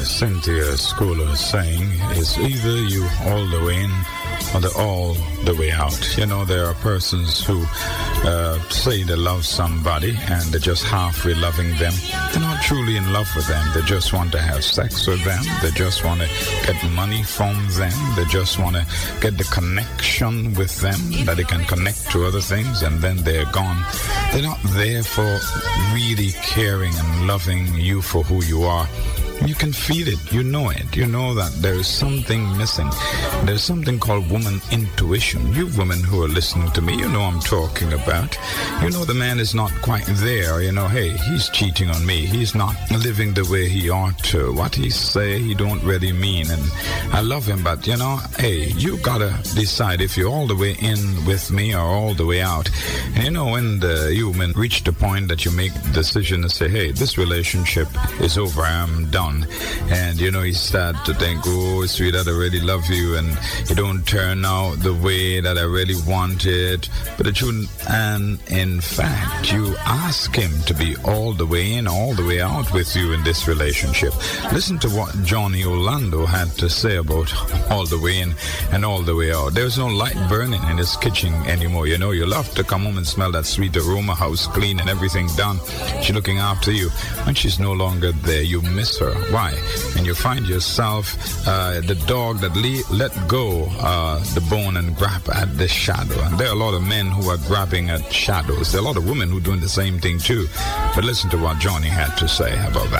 Cynthia Schooler saying is either you all the way in or all the way out. You know, there are persons who say they love somebody and they're just halfway loving them. They're not truly in love with them. They just want to have sex with them. They just want to get money from them. They just want to get the connection with them that they can connect to other things, and then they're gone. They're not there for really caring and loving you for who you are. You can feel it. You know it. You know that there is something missing. There's something called woman intuition. You women who are listening to me, you know I'm talking about. You know the man is not quite there. You know, hey, he's cheating on me. He's not living the way he ought to. What he say, he don't really mean. And I love him, but, you know, hey, you gotta decide if you're all the way in with me or all the way out. And, you know, when you women reach the point that you make the decision to say, hey, this relationship is over, I'm done. And you know, you start to think, oh sweetheart, I really love you, and you don't turn out the way that I really wanted. But the truth, and in fact, you ask him to be all the way in, all the way out with you in this relationship. Listen to what Johnny Orlando had to say about all the way in and all the way out. There's no light burning in his kitchen anymore. You know, you love to come home and smell that sweet aroma, house clean and everything done. She's looking after you. When she's no longer there, you miss her. Why? And you find yourself the dog that let go the bone and grab at the shadow. And there are a lot of men who are grabbing at shadows. There are a lot of women who are doing the same thing too. But listen to what Johnny had to say about that.